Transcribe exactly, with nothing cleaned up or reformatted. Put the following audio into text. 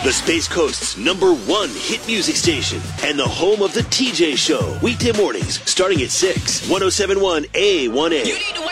the Space Coast's number one hit music station, and the home of the T J Show. Weekday mornings starting at six. one oh seven point one A one A. You need to